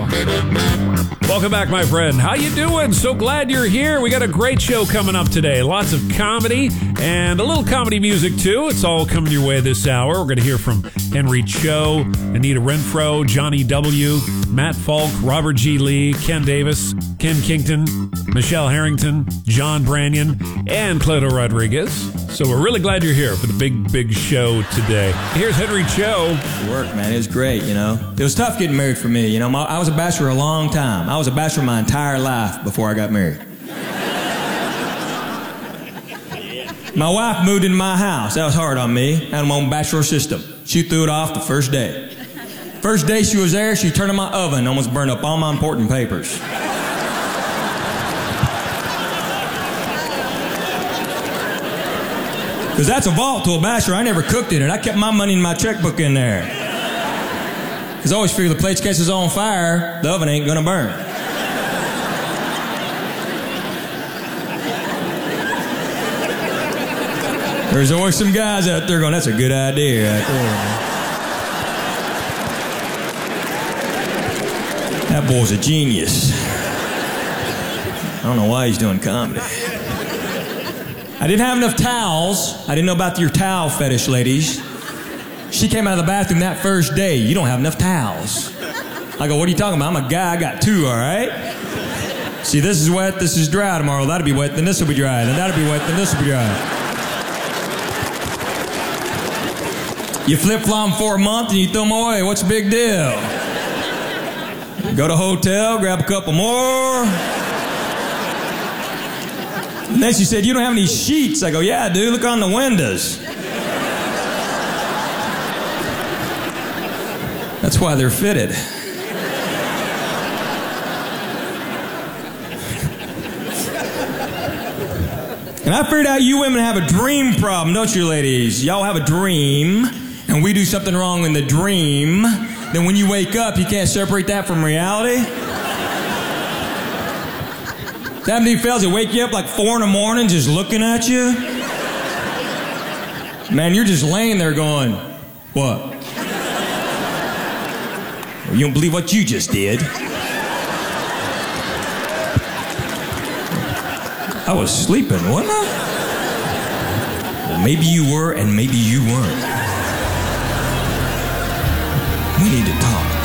Welcome back, my friend. How you doing? So glad you're here. We got a great show coming up today. Lots of comedy and a little comedy music, too. It's all coming your way this hour. We're going to hear from Henry Cho, Anita Renfro, Johnny W., Matt Falk, Robert G. Lee, Ken Davis, Ken Kington, Michelle Harrington, John Branyan, and Cleto Rodriguez. So we're really glad you're here for the big show today. Here's Henry Cho. Work, man. It was great, you know. It was tough getting married for me. You know, I was a bachelor a long time. I was a bachelor my entire life before I got married. My wife moved into my house. That was hard on me. I had my own bachelor system. She threw it off the first day. First day she was there, she turned on my oven and almost burned up all my important papers. Because that's a vault to a bachelor. I never cooked in it. I kept my money in my checkbook in there. Because I always figure the plate's case is on fire, the oven ain't going to burn. There's always some guys out there going, that's a good idea right there. That boy's a genius. I don't know why he's doing comedy. I didn't have enough towels. I didn't know about your towel fetish, ladies. She came out of the bathroom that first day. You don't have enough towels. I go, what are you talking about? I'm a guy. I got two, all right? See, this is wet. This is dry tomorrow. That'll be wet. Then this will be dry. Then that'll be wet. Then this will be dry. You flip-flop them for a month and you throw them away. What's the big deal? Go to a hotel, grab a couple more. And then she said, you don't have any sheets. I go, yeah, I do. Look on the windows. That's why they're fitted. And I figured out you women have a dream problem, don't you, ladies? Y'all have a dream, and we do something wrong in the dream. Then when you wake up, you can't separate that from reality. That many fellas that wake you up like 4 in the morning just looking at you? Man, you're just laying there going, what? Well, you don't believe what you just did. I was sleeping, wasn't I? Well, maybe you were and maybe you weren't. We need to talk.